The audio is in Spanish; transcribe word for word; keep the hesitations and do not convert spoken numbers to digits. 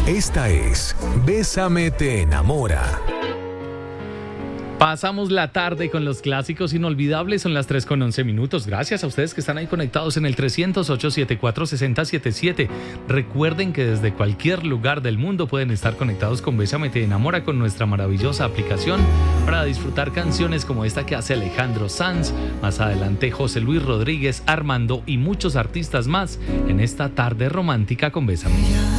Esta es Bésame te enamora. Pasamos la tarde con los clásicos inolvidables, son las tres con once minutos. Gracias a ustedes que están ahí conectados en el trescientos ocho, setenta y cuatro, sesenta setenta y siete. Recuerden que desde cualquier lugar del mundo pueden estar conectados con Bésame te enamora, con nuestra maravillosa aplicación, para disfrutar canciones como esta que hace Alejandro Sanz, más adelante José Luis Rodríguez, Armando y muchos artistas más en esta tarde romántica con Bésame.